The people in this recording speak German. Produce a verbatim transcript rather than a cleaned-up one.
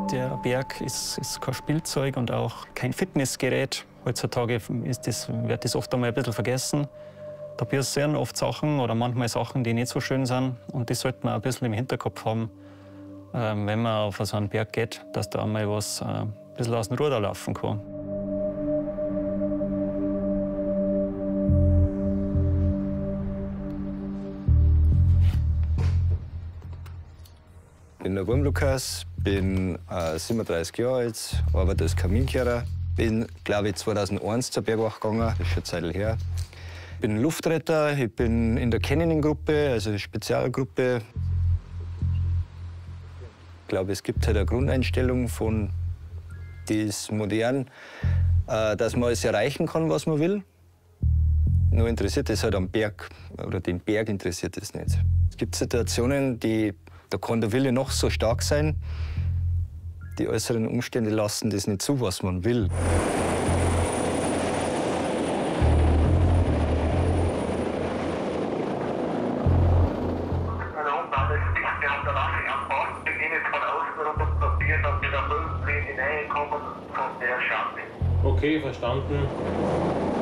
Der Berg ist, ist kein Spielzeug und auch kein Fitnessgerät. Heutzutage ist das, wird das oft einmal ein bisschen vergessen. Da passieren oft Sachen oder manchmal Sachen, die nicht so schön sind. Und das sollte man ein bisschen im Hinterkopf haben, wenn man auf so einen Berg geht, dass da einmal was ein bisschen aus dem Ruder laufen kann. Ich bin der Wurm Lukas, bin äh, siebenunddreißig Jahre alt, arbeite als Kaminkehrer. Bin, glaube ich, zweitausendeins zur Bergwacht gegangen, das ist schon eine Zeit her. Ich bin Luftretter, ich bin in der Canyoning-Gruppe, also eine Spezialgruppe. Ich glaube, es gibt halt eine Grundeinstellung von, die ist modern, äh, dass man alles erreichen kann, was man will. Nur interessiert es halt am Berg, oder den Berg interessiert es nicht. Es gibt Situationen, die, da kann der Wille noch so stark sein. Die äußeren Umstände lassen das nicht zu, was man will. Okay, verstanden.